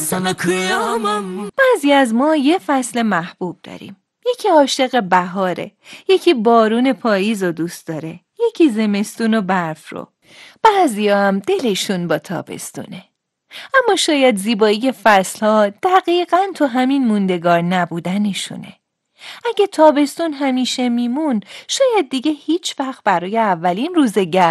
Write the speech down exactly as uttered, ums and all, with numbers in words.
sana kıyamam. بعضی از ما یه فصل محبوب داریم. یکی عاشق بهاره، یکی بارون پاییز رو دوست داره، یکی زمستون و برف رو. بعضیا هم دلشون با تابستونه. اما شاید زیبایی فصلها دقیقاً تو همین موندگار نبودنشونه. اگه تابستون همیشه میمون، شاید دیگه هیچ وقت برای اولین روز